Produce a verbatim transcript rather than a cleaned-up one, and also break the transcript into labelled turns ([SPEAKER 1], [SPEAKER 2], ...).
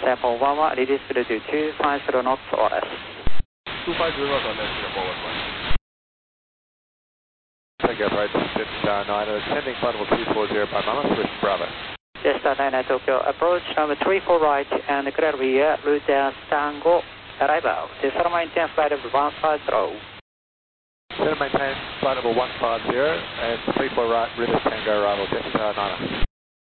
[SPEAKER 1] Sample one one, ready speed to two five zero knots or less.
[SPEAKER 2] two five zero knots or less, Singapore one one.
[SPEAKER 3] Take approach, Jetstar nine, ascending flight level two four zero by Mama, Swift Bravo.
[SPEAKER 1] Jetstar nine Tokyo, approach number three four right and clear via route Tango, arrival. Cesar maintain flight level one five zero.
[SPEAKER 3] Center maintain flight level one five zero and three four right, River Tango arrival, Jetstar nine.